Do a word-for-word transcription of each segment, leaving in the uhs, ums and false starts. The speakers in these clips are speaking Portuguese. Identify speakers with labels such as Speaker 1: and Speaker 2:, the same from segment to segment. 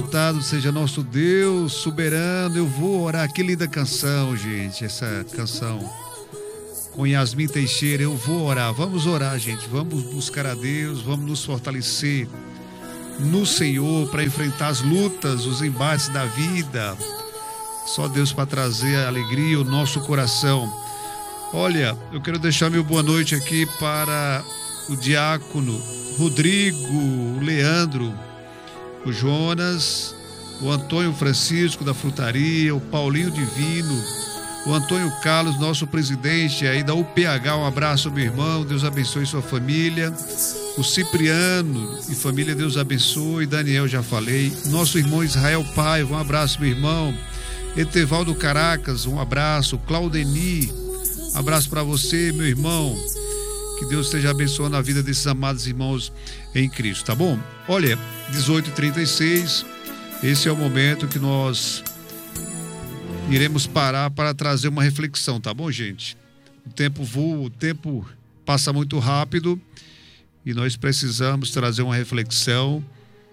Speaker 1: exaltado seja nosso Deus soberano. Eu vou orar. Que linda canção, gente, essa canção com Yasmin Teixeira. Eu vou orar. Vamos orar, gente. Vamos buscar a Deus, vamos nos fortalecer no Senhor para enfrentar as lutas, os embates da vida. Só Deus para trazer a alegria ao nosso coração. Olha, eu quero deixar meu boa noite aqui para o diácono Rodrigo, o Leandro, o Jonas, o Antônio Francisco da Frutaria, o Paulinho Divino, o Antônio Carlos, nosso presidente aí da U P H. Um abraço, meu irmão. Deus abençoe sua família. O Cipriano e família, Deus abençoe. Daniel, já falei. Nosso irmão Israel Paiva, um abraço, meu irmão. Etevaldo Caracas, um abraço. Claudeni, um abraço para você, meu irmão. Que Deus esteja abençoando a vida desses amados irmãos em Cristo, tá bom? Olha, dezoito e trinta e seis, esse é o momento que nós iremos parar para trazer uma reflexão, tá bom, gente? O tempo voa, o tempo passa muito rápido e nós precisamos trazer uma reflexão.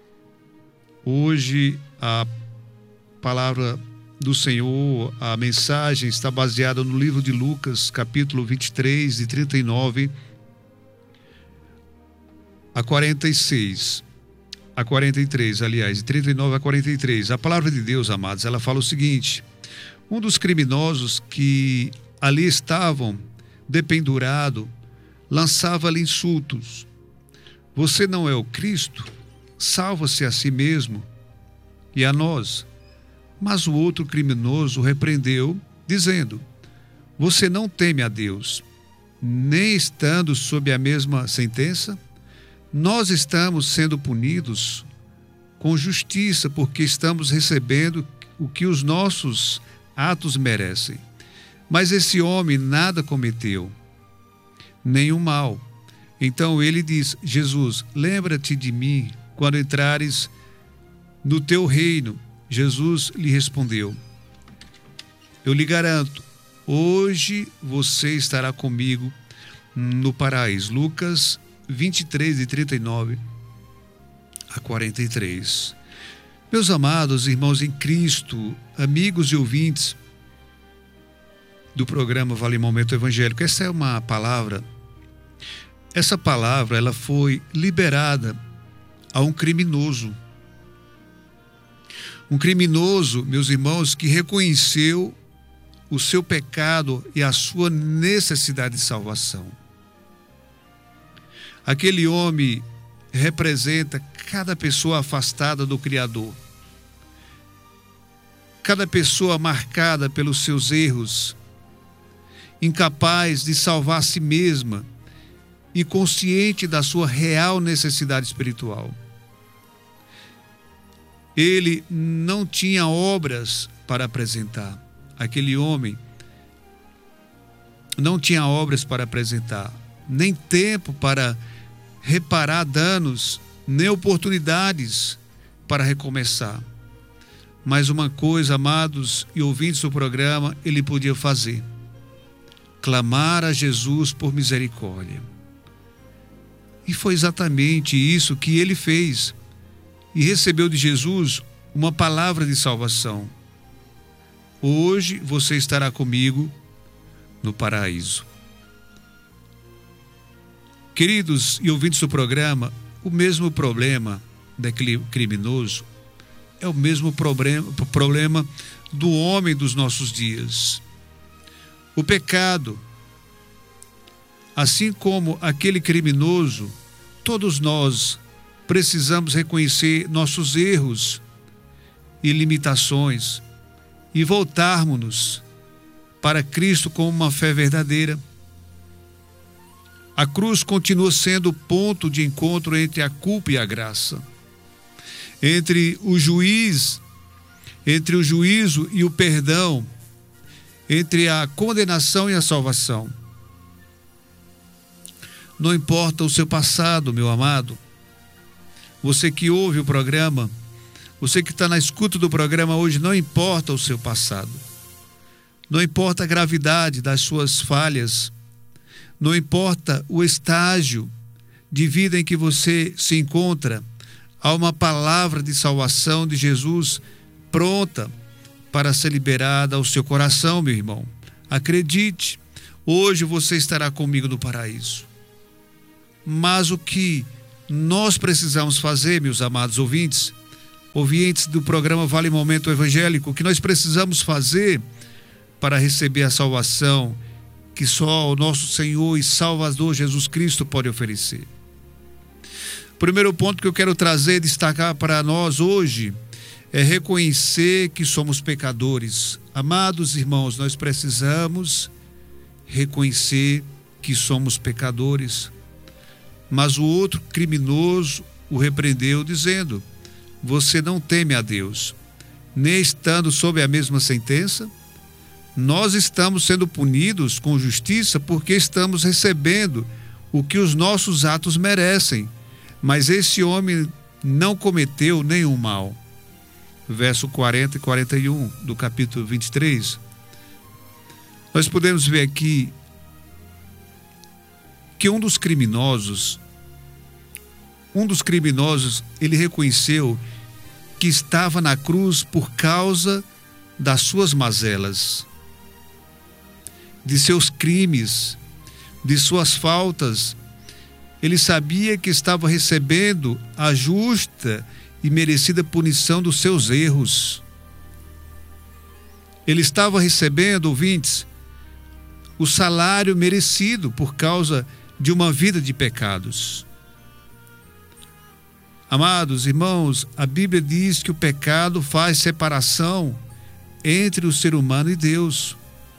Speaker 1: Hoje a palavra do Senhor, a mensagem está baseada no livro de Lucas, capítulo vinte e três, de trinta e nove a quarenta e seis, a quarenta e três, aliás, de trinta e nove a quarenta e três. A palavra de Deus, amados, ela fala o seguinte: um dos criminosos que ali estavam dependurado lançava-lhe insultos. Você não é o Cristo? Salva-se a si mesmo e a nós. Mas o outro criminoso repreendeu, dizendo: você não teme a Deus, nem estando sob a mesma sentença? Nós estamos sendo punidos com justiça, porque estamos recebendo o que os nossos atos merecem. Mas esse homem nada cometeu, nenhum mal. Então ele diz: Jesus, lembra-te de mim quando entrares no teu reino. Jesus lhe respondeu: eu lhe garanto, hoje você estará comigo no paraíso. Lucas vinte e três, de trinta e nove a quarenta e três. Meus amados irmãos em Cristo, amigos e ouvintes do programa Vale Momento Evangélico, essa é uma palavra, essa palavra ela foi liberada a um criminoso. Um criminoso, meus irmãos, que reconheceu o seu pecado e a sua necessidade de salvação. Aquele homem representa cada pessoa afastada do Criador. Cada pessoa marcada pelos seus erros, incapaz de salvar a si mesma e consciente da sua real necessidade espiritual. Ele não tinha obras para apresentar. Aquele homem não tinha obras para apresentar, nem tempo para reparar danos, nem oportunidades para recomeçar. Mas uma coisa, amados e ouvintes do programa, ele podia fazer: clamar a Jesus por misericórdia. E foi exatamente isso que ele fez. E recebeu de Jesus uma palavra de salvação: hoje você estará comigo no paraíso. Queridos e ouvintes do programa, o mesmo problema daquele criminoso é o mesmo problema, problema do homem dos nossos dias. O pecado, assim como aquele criminoso, todos nós precisamos reconhecer nossos erros e limitações e voltarmos-nos para Cristo com uma fé verdadeira. A cruz continua sendo o ponto de encontro entre a culpa e a graça, entre o juiz, entre o juízo e o perdão, entre a condenação e a salvação. Não importa o seu passado, meu amado. Você que ouve o programa, você que está na escuta do programa hoje, não importa o seu passado. Não importa a gravidade das suas falhas. Não importa o estágio de vida em que você se encontra. Há uma palavra de salvação de Jesus pronta para ser liberada ao seu coração, meu irmão. Acredite, hoje você estará comigo no paraíso. Mas o que nós precisamos fazer, meus amados ouvintes, ouvintes do programa Vale Momento Evangélico, o que nós precisamos fazer para receber a salvação que só o nosso Senhor e Salvador Jesus Cristo pode oferecer? O primeiro ponto que eu quero trazer, destacar para nós hoje, é reconhecer que somos pecadores. Amados irmãos, nós precisamos reconhecer que somos pecadores. Mas o outro criminoso o repreendeu, dizendo: você não teme a Deus, nem estando sob a mesma sentença? Nós estamos sendo punidos com justiça porque estamos recebendo o que os nossos atos merecem, mas esse homem não cometeu nenhum mal. Verso quarenta e quarenta e um do capítulo vinte e três. Nós podemos ver aqui que um dos criminosos, um dos criminosos, ele reconheceu que estava na cruz por causa das suas mazelas, de seus crimes, de suas faltas. Ele sabia que estava recebendo a justa e merecida punição dos seus erros. Ele estava recebendo, ouvintes, o salário merecido por causa de uma vida de pecados. Amados irmãos, a Bíblia diz que o pecado faz separação entre o ser humano e Deus.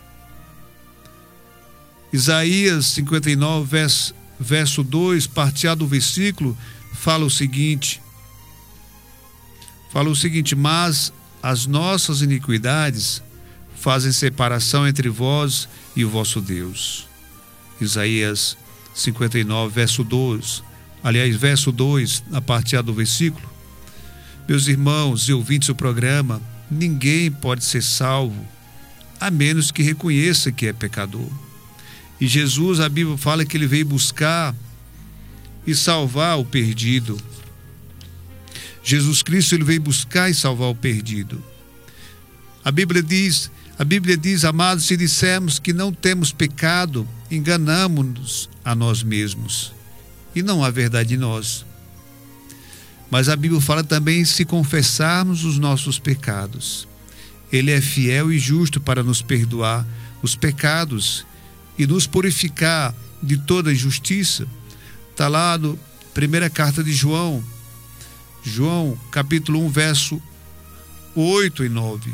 Speaker 1: Isaías cinquenta e nove, verso, verso dois, parteado do versículo, fala o seguinte: fala o seguinte, mas as nossas iniquidades fazem separação entre vós e o vosso Deus. Isaías cinquenta e nove, verso dois. Aliás, verso dois, na parte A do versículo. Meus irmãos e ouvintes do programa, ninguém pode ser salvo a menos que reconheça que é pecador. E Jesus, a Bíblia fala que ele veio buscar e salvar o perdido. Jesus Cristo, ele veio buscar e salvar o perdido. A Bíblia diz, a Bíblia diz, amados, se dissermos que não temos pecado, enganamos-nos a nós mesmos e não há verdade em nós. Mas a Bíblia fala também, se confessarmos os nossos pecados, ele é fiel e justo para nos perdoar os pecados e nos purificar de toda injustiça. Está lá no primeira carta de João, João capítulo um, verso oito e nove.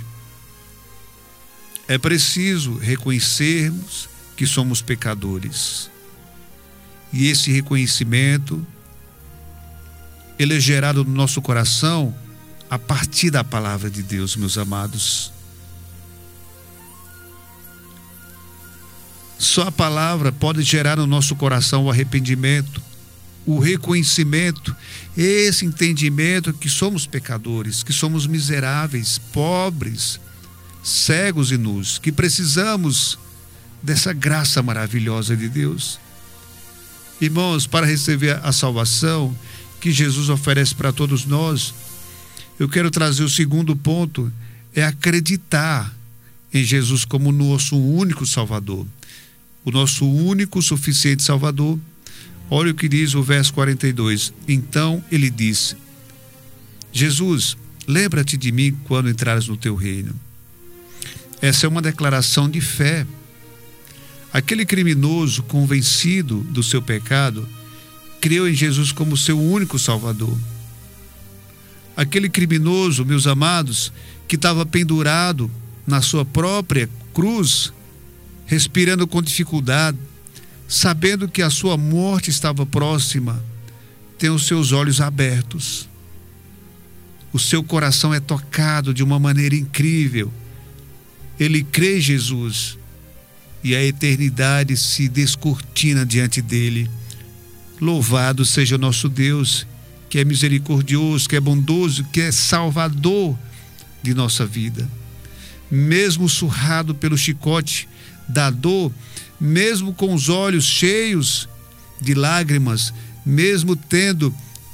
Speaker 1: É preciso reconhecermos que somos pecadores. E esse reconhecimento, ele é gerado no nosso coração a partir da palavra de Deus, meus amados. Só a palavra pode gerar no nosso coração o arrependimento, o reconhecimento, esse entendimento que somos pecadores, que somos miseráveis, pobres, cegos e nus, que precisamos dessa graça maravilhosa de Deus. Irmãos, para receber a salvação que Jesus oferece para todos nós, eu quero trazer o segundo ponto, é acreditar em Jesus como nosso único Salvador, o nosso único suficiente Salvador. Olha o que diz o verso quarenta e dois. Então ele disse: Jesus, lembra-te de mim quando entrares no teu reino. Essa é uma declaração de fé. Aquele criminoso convencido do seu pecado creu em Jesus como seu único Salvador. Aquele criminoso, meus amados, que estava pendurado na sua própria cruz, respirando com dificuldade, sabendo que a sua morte estava próxima, tem os seus olhos abertos. O seu coração é tocado de uma maneira incrível. Ele crê em Jesus e a eternidade se descortina diante dele. Louvado seja o nosso Deus, que é misericordioso, que é bondoso, que é salvador de nossa vida. Mesmo surrado pelo chicote da dor, mesmo com os olhos cheios de lágrimas, mesmo tendo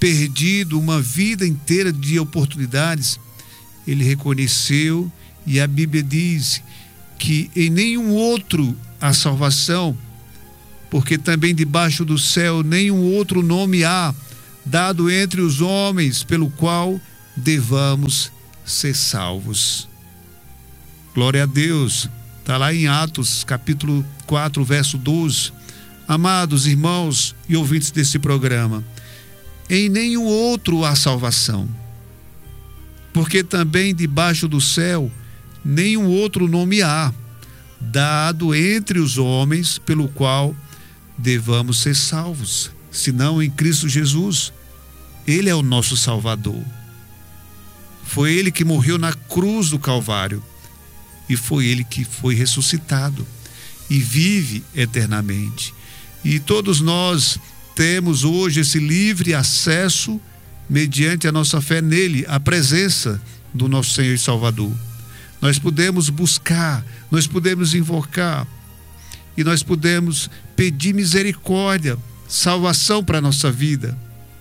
Speaker 1: perdido uma vida inteira de oportunidades, ele reconheceu, e a Bíblia diz que em nenhum outro há salvação, porque também debaixo do céu nenhum outro nome há dado entre os homens pelo qual devamos ser salvos. Glória a Deus. Está lá em Atos, capítulo quatro, verso doze. Amados irmãos e ouvintes desse programa, em nenhum outro há salvação, porque também debaixo do céu nenhum outro nome há dado entre os homens pelo qual devamos ser salvos, senão em Cristo Jesus. Ele é o nosso Salvador. Foi Ele que morreu na cruz do Calvário, e foi Ele que foi ressuscitado e vive eternamente. E todos nós temos hoje esse livre acesso, mediante a nossa fé nele, a presença do nosso Senhor e Salvador. Nós podemos buscar, nós podemos invocar, e nós podemos pedir misericórdia, salvação para a nossa vida.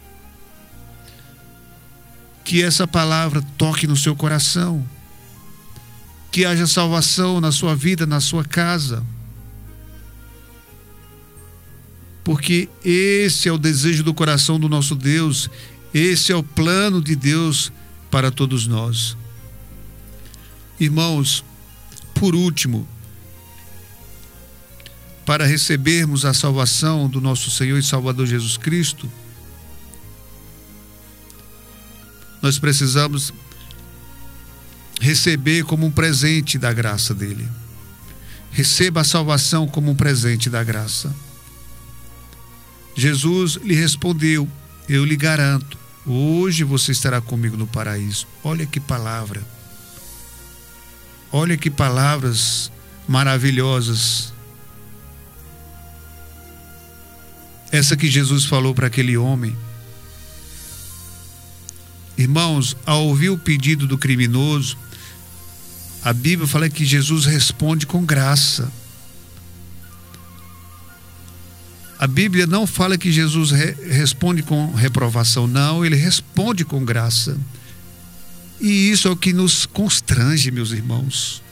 Speaker 1: Que essa palavra toque no seu coração, que haja salvação na sua vida, na sua casa, porque esse é o desejo do coração do nosso Deus, esse é o plano de Deus para todos nós. Irmãos, por último, para recebermos a salvação do nosso Senhor e Salvador Jesus Cristo, nós precisamos receber como um presente da graça dele. Receba a salvação como um presente da graça. Jesus lhe respondeu: eu lhe garanto, hoje você estará comigo no paraíso. Olha que palavra. Olha que palavras maravilhosas. Essa que Jesus falou para aquele homem. Irmãos, ao ouvir o pedido do criminoso, a Bíblia fala que Jesus responde com graça. A Bíblia não fala que Jesus re- responde com reprovação, não, ele responde com graça. E isso é o que nos constrange, meus irmãos.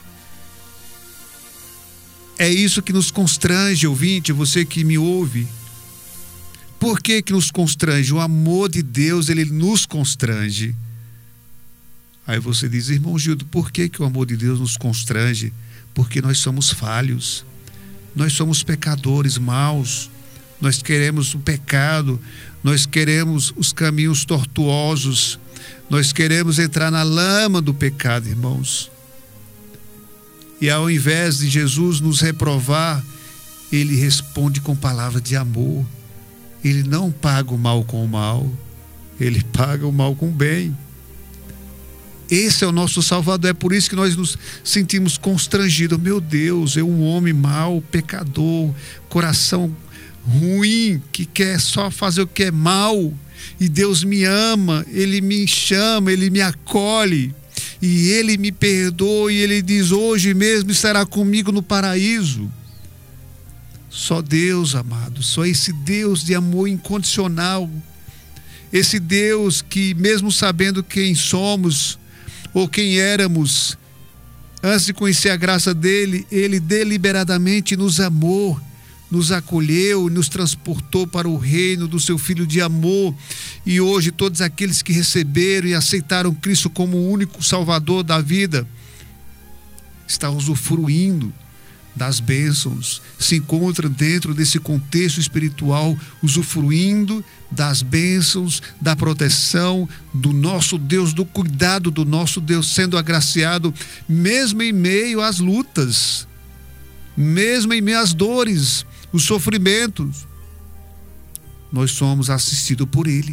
Speaker 1: É isso que nos constrange, ouvinte, você que me ouve. Por que que nos constrange? O amor de Deus, ele nos constrange. Aí você diz: irmão Gildo, por que que o amor de Deus nos constrange? Porque nós somos falhos, nós somos pecadores maus, nós queremos o pecado, nós queremos os caminhos tortuosos, nós queremos entrar na lama do pecado, irmãos. E ao invés de Jesus nos reprovar, ele responde com palavra de amor. Ele não paga o mal com o mal, ele paga o mal com o bem. Esse é o nosso Salvador. É por isso que nós nos sentimos constrangidos. Meu Deus, eu um homem mau, pecador, coração ruim, que quer só fazer o que é mal, e Deus me ama, ele me chama, ele me acolhe, e ele me perdoa, e ele diz: hoje mesmo estará comigo no paraíso. Só Deus, amado, só esse Deus de amor incondicional, esse Deus que, mesmo sabendo quem somos ou quem éramos, antes de conhecer a graça dele, ele deliberadamente nos amou, nos acolheu, nos transportou para o reino do seu Filho de amor. E hoje todos aqueles que receberam e aceitaram Cristo como o único Salvador da vida estão usufruindo das bênçãos, se encontram dentro desse contexto espiritual, usufruindo das bênçãos, da proteção do nosso Deus, do cuidado do nosso Deus, sendo agraciado mesmo em meio às lutas, mesmo em meio às dores, os sofrimentos. Nós somos assistidos por Ele.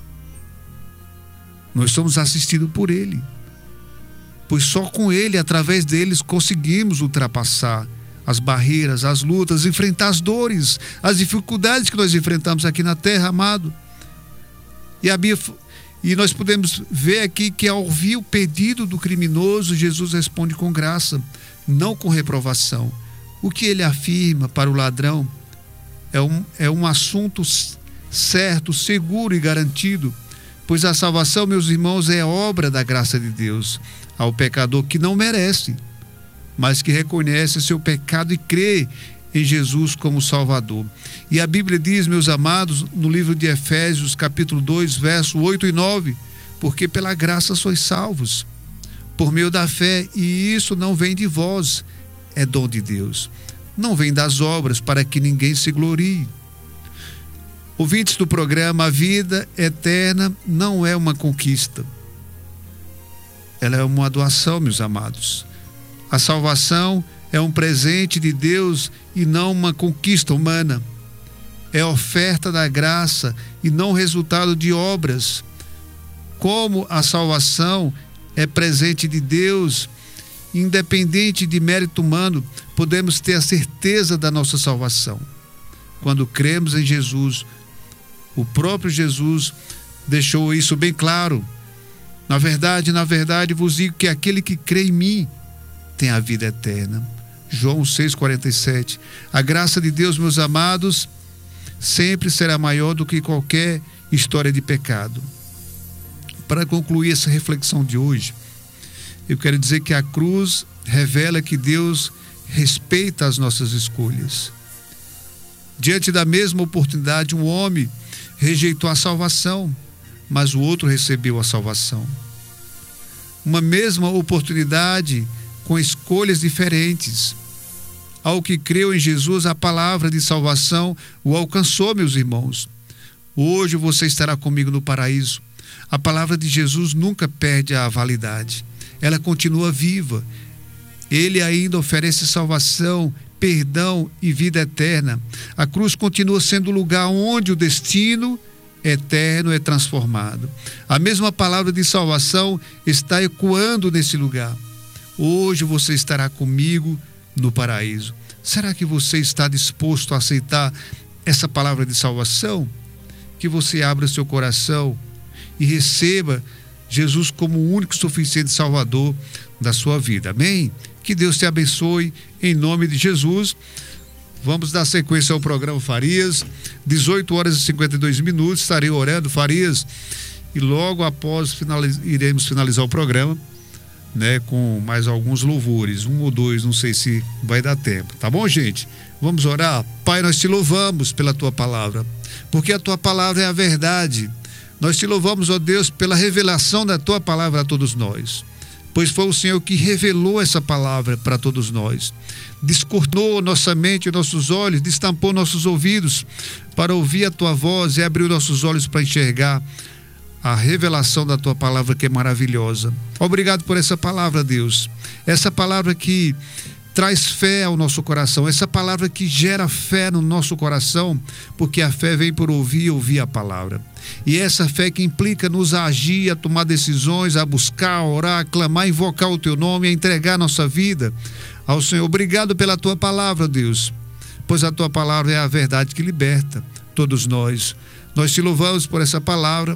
Speaker 1: Nós somos assistidos por Ele. Pois só com Ele, através deles, conseguimos ultrapassar as barreiras, as lutas, enfrentar as dores, as dificuldades que nós enfrentamos aqui na terra, amado. E, a Bíblia, e nós podemos ver aqui que, ao ouvir o pedido do criminoso, Jesus responde com graça, não com reprovação. O que ele afirma para o ladrão é um, é um assunto certo, seguro e garantido, pois a salvação, meus irmãos, é obra da graça de Deus ao pecador que não merece, mas que reconhece seu pecado e crê em Jesus como Salvador. E a Bíblia diz, meus amados, no livro de Efésios, capítulo dois, verso oito e nove, porque pela graça sois salvos, por meio da fé, e isso não vem de vós, é dom de Deus. Não vem das obras, para que ninguém se glorie. Ouvintes do programa, a vida eterna não é uma conquista. Ela é uma doação, meus amados. A salvação é um presente de Deus e não uma conquista humana. É oferta da graça e não resultado de obras. Como a salvação é presente de Deus, independente de mérito humano, podemos ter a certeza da nossa salvação. Quando cremos em Jesus, o próprio Jesus deixou isso bem claro. Na verdade, na verdade, vos digo que aquele que crê em mim tem a vida eterna. João seis, quarenta e sete. A graça de Deus, meus amados, sempre será maior do que qualquer história de pecado. Para concluir essa reflexão de hoje, eu quero dizer que a cruz revela que Deus respeita as nossas escolhas. Diante da mesma oportunidade, um homem rejeitou a salvação, mas o outro recebeu a salvação. Uma mesma oportunidade com escolhas diferentes. Ao que creu em Jesus, a palavra de salvação o alcançou, meus irmãos. Hoje você estará comigo no paraíso. A palavra de Jesus nunca perde a validade. Ela continua viva. Ele ainda oferece salvação, perdão e vida eterna. A cruz continua sendo o lugar onde o destino eterno é transformado. A mesma palavra de salvação está ecoando nesse lugar. Hoje você estará comigo no paraíso. Será que você está disposto a aceitar essa palavra de salvação? Que você abra seu coração e receba Jesus como o único e suficiente Salvador da sua vida. Amém? Que Deus te abençoe em nome de Jesus. Vamos dar sequência ao programa Farias, dezoito horas e cinquenta e dois minutos, estarei orando, Farias, e logo após finaliz... iremos finalizar o programa, né, com mais alguns louvores, um ou dois, não sei se vai dar tempo, tá bom, gente? Vamos orar. Pai, nós te louvamos pela tua palavra, porque a tua palavra é a verdade. Nós te louvamos, ó Deus, pela revelação da tua palavra a todos nós, pois foi o Senhor que revelou essa palavra para todos nós. Descortou nossa mente e nossos olhos, destampou nossos ouvidos para ouvir a tua voz e abriu nossos olhos para enxergar a revelação da tua palavra, que é maravilhosa. Obrigado por essa palavra, Deus. Essa palavra que traz fé ao nosso coração, essa palavra que gera fé no nosso coração, porque a fé vem por ouvir e ouvir a palavra. E essa fé que implica nos agir, a tomar decisões, a buscar, a orar, a clamar, a invocar o teu nome, a entregar a nossa vida ao Senhor. Obrigado pela tua palavra, Deus, pois a tua palavra é a verdade que liberta todos nós. Nós te louvamos por essa palavra,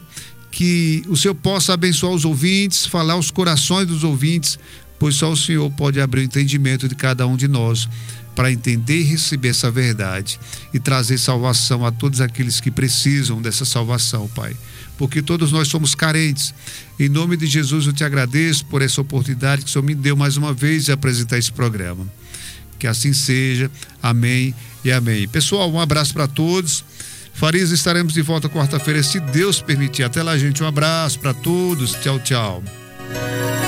Speaker 1: que o Senhor possa abençoar os ouvintes, falar aos corações dos ouvintes, pois só o Senhor pode abrir o entendimento de cada um de nós para entender e receber essa verdade e trazer salvação a todos aqueles que precisam dessa salvação, Pai, porque todos nós somos carentes. Em nome de Jesus eu te agradeço por essa oportunidade que o Senhor me deu mais uma vez de apresentar esse programa. Que assim seja. Amém e amém. Pessoal, um abraço para todos. Farias, estaremos de volta quarta-feira, se Deus permitir. Até lá, gente, um abraço para todos. Tchau, tchau.